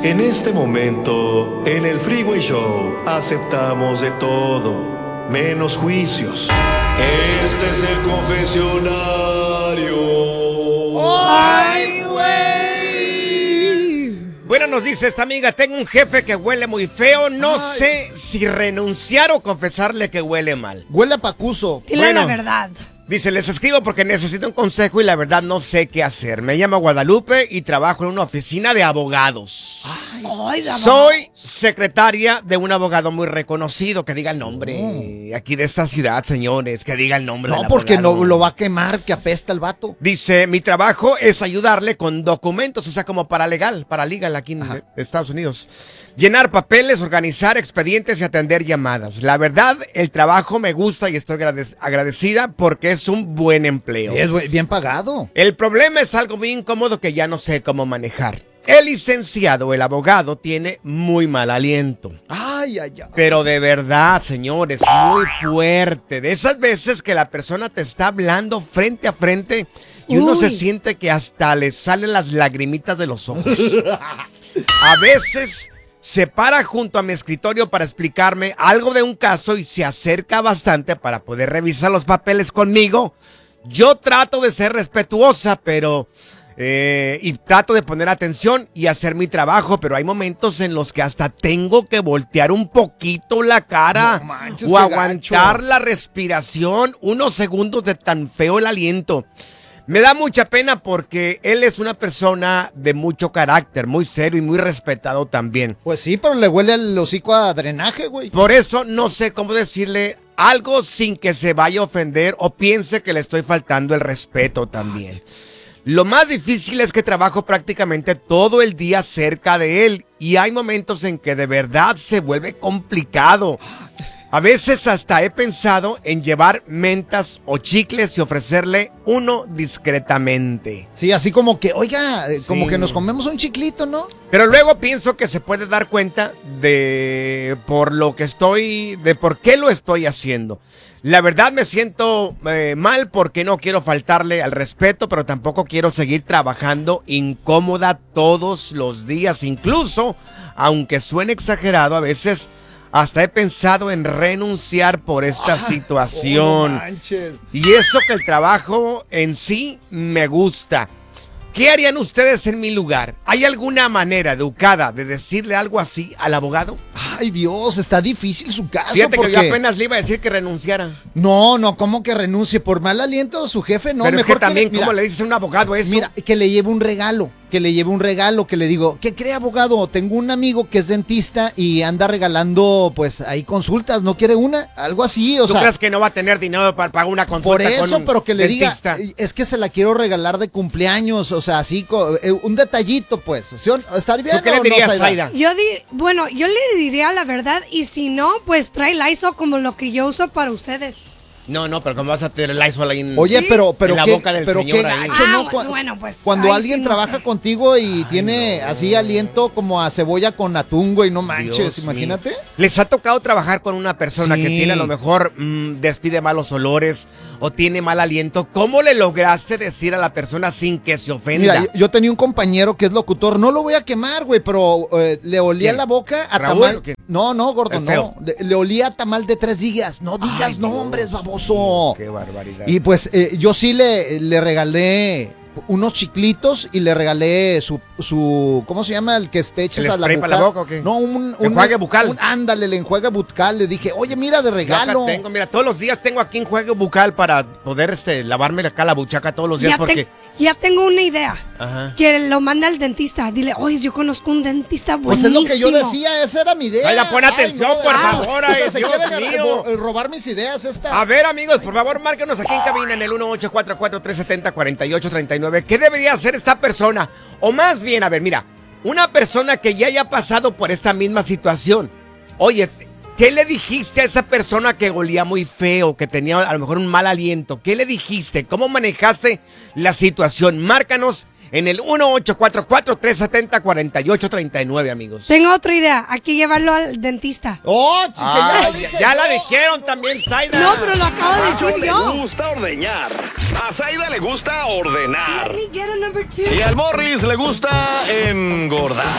En este momento, en el Freeway Show, aceptamos de todo, menos juicios. Este es el confesionario. ¡Ay, güey! Bueno, nos dice esta amiga, tengo un jefe que huele muy feo, no sé si renunciar o confesarle que huele mal. Huele a pacuso. Dile la verdad. Dice, les escribo porque necesito un consejo y la verdad no sé qué hacer. Me llamo Guadalupe y trabajo en una oficina de abogados. Soy secretaria de un abogado muy reconocido. Que diga el nombre aquí de esta ciudad, señores. Que diga el nombre del No, porque abogado. no lo va a quemar, que apesta el vato. Dice, mi trabajo es ayudarle con documentos, o sea, como paralegal aquí en Estados Unidos. Llenar papeles, organizar expedientes y atender llamadas. La verdad, el trabajo me gusta y estoy agradecida porque es un buen empleo. Es bien pagado. El problema es algo muy incómodo que ya no sé cómo manejar. El licenciado, el abogado, tiene muy mal aliento. Ay, ay, ay. Pero de verdad, señores, muy fuerte. De esas veces que la persona te está hablando frente a frente y uno se siente que hasta le salen las lagrimitas de los ojos. A veces se para junto a mi escritorio para explicarme algo de un caso y se acerca bastante para poder revisar los papeles conmigo. Yo trato de ser respetuosa, pero... y trato de poner atención y hacer mi trabajo, pero hay momentos en los que hasta tengo que voltear un poquito la cara o aguantar la respiración unos segundos de tan feo el aliento. Me da mucha pena porque él es una persona de mucho carácter, muy serio y muy respetado también. Pues sí, pero le huele el hocico a drenaje, güey. Por eso no sé cómo decirle algo sin que se vaya a ofender o piense que le estoy faltando el respeto también. Lo más difícil es que trabajo prácticamente todo el día cerca de él y hay momentos en que de verdad se vuelve complicado. A veces hasta he pensado en llevar mentas o chicles y ofrecerle uno discretamente. Sí, así como que, oiga, como que nos comemos un chiclito, ¿no? Pero luego pienso que se puede dar cuenta de por qué lo estoy haciendo. La verdad me siento mal porque no quiero faltarle al respeto, pero tampoco quiero seguir trabajando incómoda todos los días. Incluso, aunque suene exagerado, a veces hasta he pensado en renunciar por esta situación. No manches. Y eso que el trabajo en sí me gusta. ¿Qué harían ustedes en mi lugar? ¿Hay alguna manera educada de decirle algo así al abogado? Ay, Dios, está difícil su caso. Fíjate porque... que yo apenas le iba a decir que renunciara. No, ¿cómo que renuncie? Por mal aliento de su jefe, no. Pero mejor es que también, mira, ¿cómo le dices a un abogado eso? Mira, que le lleve un regalo. Que le digo, ¿qué cree, abogado? Tengo un amigo que es dentista y anda regalando, pues, ahí consultas, ¿no quiere una? Algo así, o sea. ¿Tú crees que no va a tener dinero para pagar una consulta por eso, con un pero que le dentista? diga, es que se la quiero regalar de cumpleaños, o sea, así, un detallito, pues. ¿Sí? ¿Estar bien? ¿Tú qué le dirías, no, Zaida? Yo le diría la verdad y si no, pues trae Lysol como lo que yo uso para ustedes. No, pero ¿cómo vas a tener el Lysol ahí en, Oye, pero en la boca del pero señor qué ahí? gacho, ¿no? Bueno, pues. Cuando ahí alguien sí no trabaja sé. contigo y tiene así aliento como a cebolla con atún, güey, no manches, Dios imagínate. mío. ¿Les ha tocado trabajar con una persona que Sí. tiene a lo mejor despide malos olores o tiene mal aliento? ¿Cómo le lograste decir a la persona sin que se ofenda? Mira, yo tenía un compañero que es locutor, no lo voy a quemar, güey, pero le olía ¿Quién? la boca a ¿Raúl tamal. o quién? No, gordo, El feo. no. Le olía a tamal de 3 días. No digas Ay, Dios nombres, baboso. Qué barbaridad. Y pues yo sí le regalé unos chiclitos y le regalé su ¿cómo se llama? El que te eches ¿El a la spray boca. para la boca o qué? No, un enjuague bucal. Ándale, el enjuague bucal. Le dije, oye, mira, de Yo regalo. acá tengo, mira, todos los días tengo aquí enjuague bucal para poder lavarme acá la buchaca todos los días porque... Ya tengo una idea. Ajá. Que lo mande al dentista. Dile, oye, yo conozco un dentista Pues buenísimo. es lo que yo decía, esa era mi idea. Zaida, pon atención, no, por de- favor, o sea, ay, se Dios quiere mío. robar mis ideas esta. A ver, amigos, por favor, márquenos aquí en cabina en el 1844-370-4839. ¿Qué debería hacer esta persona? O más bien, a ver, mira, una persona que ya haya pasado por esta misma situación. Oye, ¿qué le dijiste a esa persona que olía muy feo, que tenía a lo mejor un mal aliento? ¿Qué le dijiste? ¿Cómo manejaste la situación? Márcanos en el 1844-370-4839, amigos. Tengo otra idea. Hay que llevarlo al dentista. ¡Oh, chica! Ya la dijeron también, Zaida. No, pero lo acabo de A decir le yo. gusta ordeñar. A Zaida le gusta ordenar. Let me get a number 2. Y al Morris le gusta engordar.